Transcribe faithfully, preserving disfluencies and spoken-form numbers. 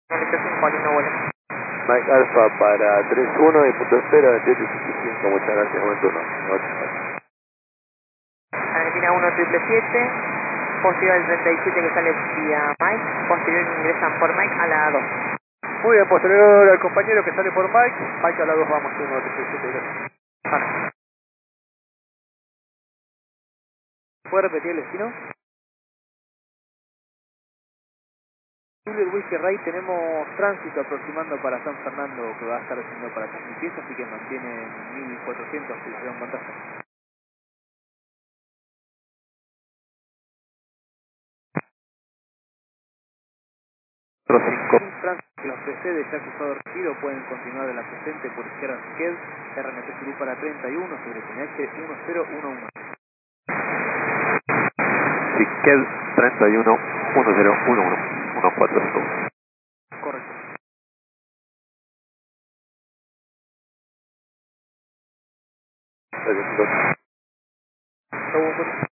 noventa y cinco, lindo vuelo. Mike Alfa para tres uno y punto cero, veintiocho ochenta y cinco, muchas gracias, buen turno. Argentina uno siete siete, posterior al treinta y siete que sale vía Mike, posterior ingresan por Mike a la dos. Muy bien, posterior al compañero que sale por Mike, Mike a la dos vamos, uno tres siete, gracias. Bueno. ¿Puede repetir el destino? Julio Whisky Ray, tenemos tránsito aproximando para San Fernando que va a estar haciendo para tres mil pies, así que mantiene mil cuatrocientos si se da un pantallazo. Tránsito, los P C de ya cruzado retiro pueden continuar de la presente por izquierda a Siquel, R N T Zulu para treinta y uno sobre P N H uno cero uno uno. Siquel treinta y uno, uno cero uno uno, uno cuatro cinco. Correcto. Segundo. Segundo.